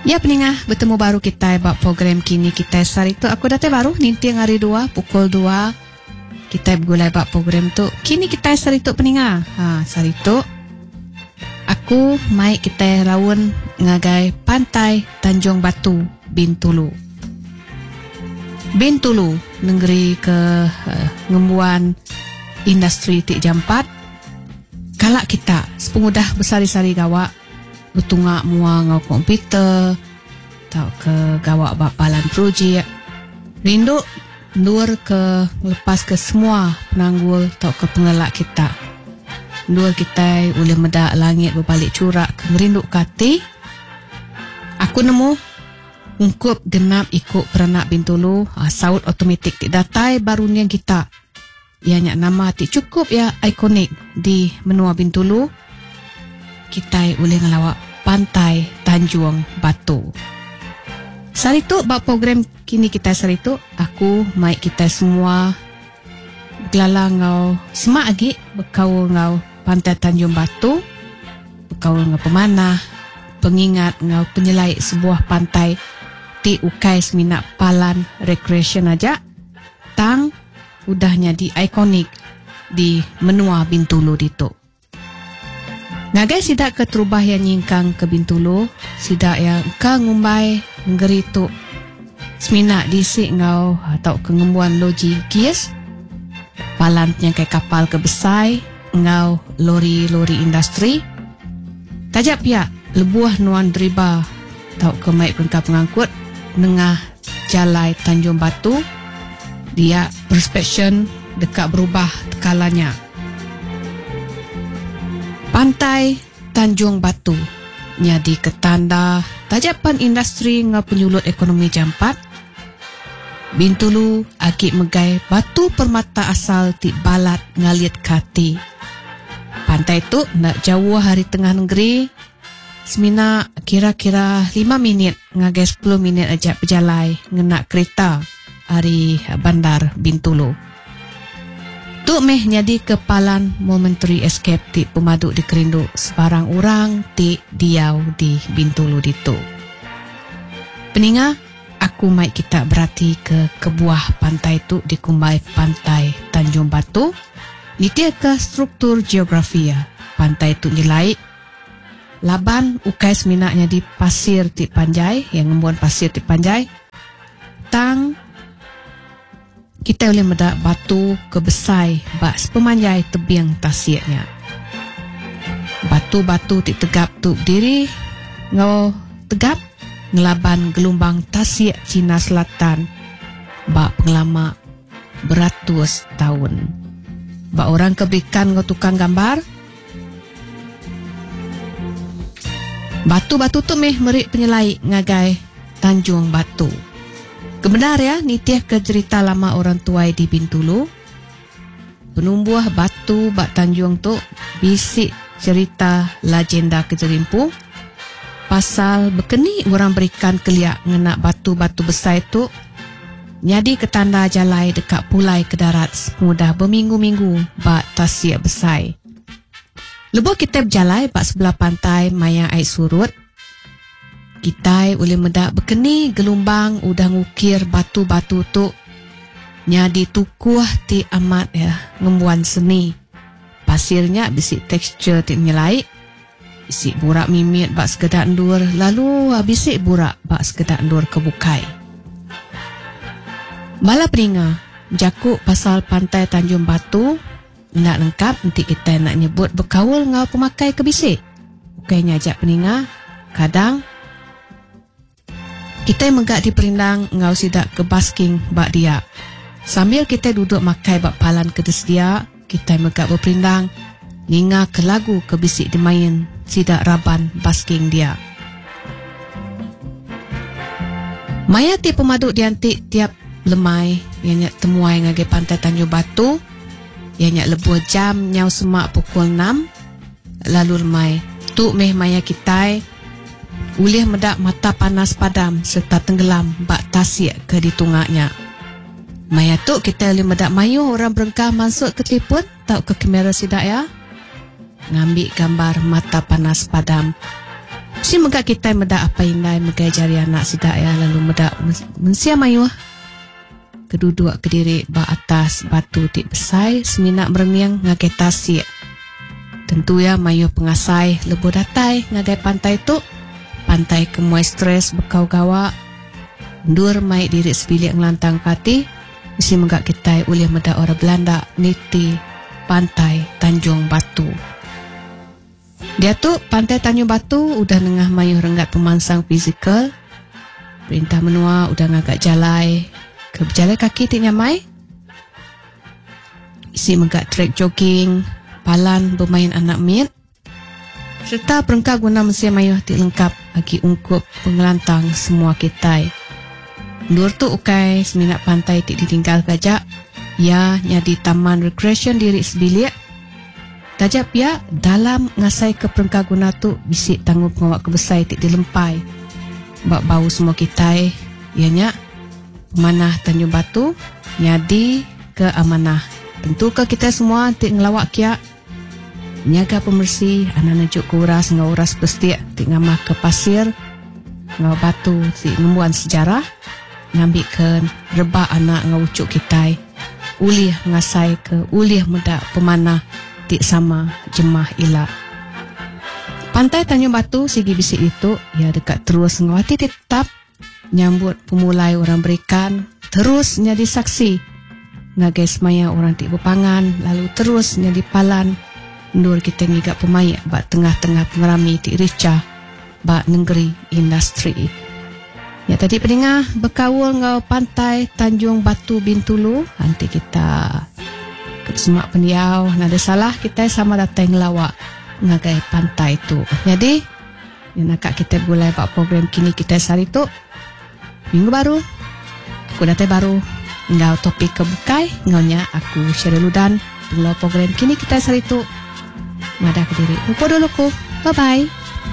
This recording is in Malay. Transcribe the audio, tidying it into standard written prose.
Ya peningah, bertemu baru kita buat program kini kita sarito. Aku datang baru nanti hari 2 pukul 2 kita bergulai buat program tu. Kini kita sarito peningah. Sarito. Aku mai kita rawon ngagai pantai Tanjung Batu Bintulu. Bintulu negeri ke ngembuan industri tik jampat. Kalak kita sepengudah besar-sari gawak bertungak mua ngau komputer tau ke gawak bapalan projek rindu ndur ke lepas ke semua penanggul tau ke pengelak kita ndur kita boleh medak langit berbalik curak ke merindu kati aku nemu ungkup genap ikut peranak Bintulu saut otomatik di datai baru yang kita ianya nama ti cukup ya ikonik di menua Bintulu kita boleh ngelawak pantai Tanjung Batu. Saritu bak program kini kita saritu aku mai kita semua gelala ngau semak lagi berkaul ngau pantai Tanjung Batu berkaul ngau pemanah pengingat ngau penyelai sebuah pantai ti ukai seminak palan recreation aja tang udahnya di ikonik di menua Bintulu ditu. Ngagai sidak ke terubah yang nyingkang ke Bintulu, sidak yang ka ngumbai ngerituk seminak disik ngau atau kengembuan loji kies, palantnya kayak kapal ke besai, ngau lori-lori industri. Tajak pihak lebuah nuan driba atau ke maik pengkap pengangkut nengah jalai Tanjung Batu, dia perspection dekat berubah tekalanya. Pantai Tanjung Batu nyadi ketanda tajapan industri ngau penyulut ekonomi jampat. Bintulu akik megai batu permata asal ti balat ngaliat kati. Pantai tu nak jauh hari tengah negeri. Semina kira-kira 5 minit ngagai 10 minit aja berjalai ngenak kereta hari bandar Bintulu. Tu meh nyadi kepalan momentary escape ti pemaduk di kerindu sebarang orang ti diau di Bintulu ditu. Peninga, aku mai kita berarti ke kebuah pantai tu di kumbai pantai Tanjung Batu. Nitia ke struktur geografia pantai tu nilai. Laban ukai seminaknya di pasir ti panjai yang ngembuan pasir ti panjai. Tang kita boleh medak batu kebesai bak sepemanjai tebing tasiaknya. Batu-batu tik tegap tu diri ngau tegap ngelaban gelombang tasiak Cina Selatan bak pengelama beratus tahun. Bak orang keberikan ngau tukang gambar. Batu-batu tu meh merik penyelai ngagai Tanjung Batu. Kebenar ya, nitiah ke cerita lama orang tuai di Bintulu. Penumbuh batu bak Tanjung tu bisik cerita legenda kejerimpu. Pasal berkeni orang berikan keliak ngenak batu-batu besar tu. Nyadi ketanda jalai dekat pulai ke darat mudah berminggu-minggu bak tasiak besar. Lebuh kita berjalai bak sebelah pantai maya air surut. Kita boleh medak berkeni gelombang udah ngukir batu-batu tu nyadi tukuh ti amat ya ngembuan seni. Pasirnya bisik tekstur ti nyelai. Bisik burak mimit bak sekedak endur lalu bisik burak bak sekedak endur kebukai. Bala peringa jakuk pasal pantai Tanjung Batu nak lengkap nanti kita nak nyebut berkaul ngau pemakai ke bisik. Bukainya ajak peninga kadang kita megak di perindang ngau sidak ke basking bak dia. Sambil kita duduk makai bak palan ke dia, kita megak berperindang ninga ke lagu ke bisik dimain sidak raban basking dia. Maya ti pemaduk diantik tiap lemai yang nyak temuai ngagai pantai Tanjung Batu yang nyak lebuh jam nyau semak pukul 6 lalu lemai tu meh maya kita ulih medak mata panas padam serta tenggelam bak tasiak ke ditungaknya. Maya tu kita boleh medak mayu orang berengkah masuk ke telefon tau ke kamera sidak ya. Ngambil gambar mata panas padam. Si megak kita meda apa indai megai jari anak sidak ya, lalu meda mensia mayu keduduk kediri ba atas batu tik besai seminak mereniang ngagai tasik. Tentu ya mayu pengasai lebo datai ngagai pantai tu, pantai kemuai stres bekau gawa ndur mai diri sebilik ngelantang pati. Mesti megak kita ulih meda orang Belanda niti pantai Tanjung Batu. Dia tu pantai Tanjung Batu udah nengah mayu renggat pemansang fizikal. Perintah menua udah ngagak jalai ke berjalan kaki tik nyamai. Isi megak trek jogging, palan bermain anak mit. Serta perengkak guna mesin mayu tik lengkap bagi ungkup pengelantang semua kita. Nur tu ukai seminat pantai tik ditinggal gajak. Ya nyadi taman recreation diri sebilik. Tajap ya dalam ngasai ke perengkak guna tu bisik tanggup ngawak kebesai tik dilempai. Bak bau semua kita ianya pemanah Tanjung Batu nyadi ke amanah. Tentu ke kita semua tik ngelawak kia nyaga pemersih anak nejuk ke uras ngau uras bestik tik ngamah ke pasir ngau batu tik ngembuan sejarah ngambil ke rebak anak ngau ucuk kita ulih ngasai ke ulih medak pemanah tik sama jemah ilak. Pantai Tanjung Batu sigi bisik itu ya dekat terus ngawati tetap nyambut pemulai orang berikan, terus jadi saksi ngagai semaya orang tik berpangan, lalu terus jadi palan ndur kita ngigak pemayak bak tengah-tengah pengerami tik rica bak negeri industri. Ya tadi pendengar berkawul ngau pantai Tanjung Batu Bintulu, nanti kita semak pendiau nada salah kita sama datang ngelawak ngagai pantai tu. Jadi yang nak kita mulai buat program kini kita sehari tu minggu baru aku datang baru ngau topik kebukai ngaunya aku share ludan pengelau program kini kita sehari tu madah ke diri lupa dulu ku bye bye.